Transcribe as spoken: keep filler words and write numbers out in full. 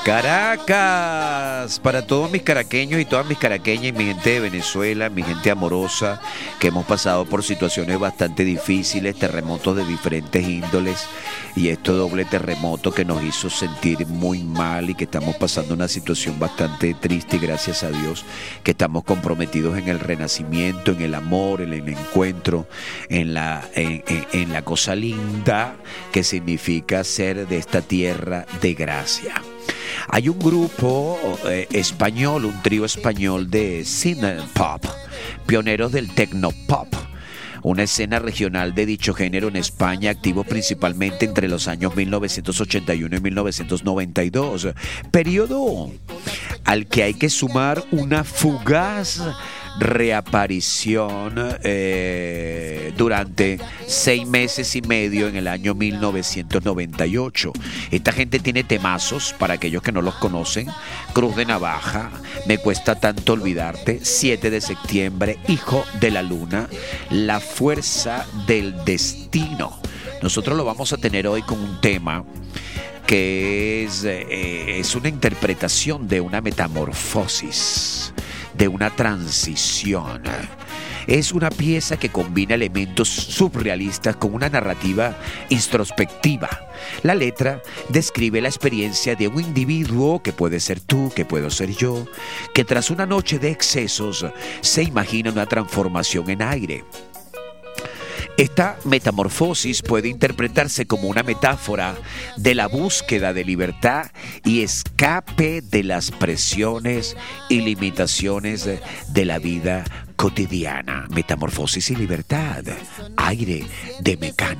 Caracas, para todos mis caraqueños y todas mis caraqueñas y mi gente de Venezuela, mi gente amorosa, que hemos pasado por situaciones bastante difíciles, terremotos de diferentes índoles y este doble terremoto que nos hizo sentir muy mal y que estamos pasando una situación bastante triste y gracias a Dios que estamos comprometidos en el renacimiento, en el amor, en el encuentro, en la, en, en, en la cosa linda que significa ser de esta tierra de gracia. Hay un grupo eh, español, un trío español de synth-pop, pioneros del techno-pop, una escena regional de dicho género en España, activo principalmente entre los años mil novecientos ochenta y uno y mil novecientos noventa y dos, periodo al que hay que sumar una fugaz reaparición eh, durante seis meses y medio en el año mil novecientos noventa y ocho. Esta gente tiene temazos, para aquellos que no los conocen: Cruz de Navaja, Me cuesta tanto olvidarte, siete de septiembre, Hijo de la Luna, La fuerza del destino. Nosotros lo vamos a tener hoy con un tema que es, eh, es una interpretación de una metamorfosis, de una transición. Es una pieza que combina elementos surrealistas con una narrativa introspectiva. La letra describe la experiencia de un individuo, que puede ser tú, que puedo ser yo, que tras una noche de excesos se imagina una transformación en aire. Esta metamorfosis puede interpretarse como una metáfora de la búsqueda de libertad y escape de las presiones y limitaciones de la vida cotidiana. Metamorfosis y libertad, aire de Mecano.